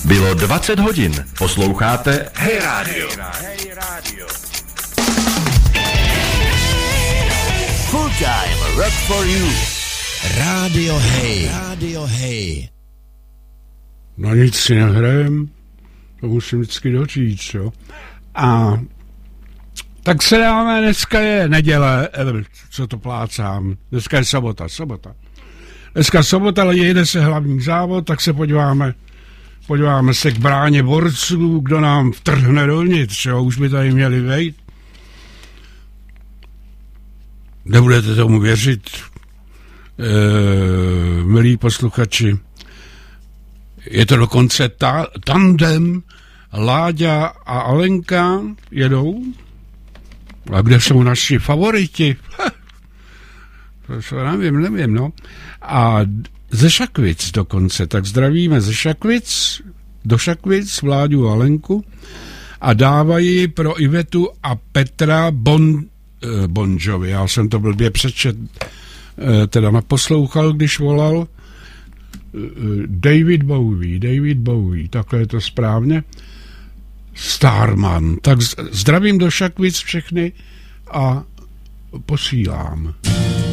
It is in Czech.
Bylo 20 hodin. Posloucháte Hey Radio. Full time rock for you. Radio Hey. Radio Hey. No nic si nehrajem, to musím vždycky doříct, jo. A tak se dáme, dneska je neděle, co to plácám, dneska je sobota. Dneska sobota, ale jede se hlavní závod, tak se podíváme se k bráně borců, kdo nám vtrhne dovnitř, jo, už by tady měli vejít. Nebudete tomu věřit, milí posluchači. Je to dokonce tandem, Láďa a Alenka jedou. A kde jsou naši favoriti? To nevím, no. A ze Šakvic dokonce, tak zdravíme ze Šakvic, do Šakvic, Vláďu a Alenku a dávají pro Ivetu a Petra Bon Jovi. Já jsem to blbě přečet, teda naposlouchal, když volal David Bowie, takhle je to správně. Starman. Tak zdravím do Šakvic všechny a posílám.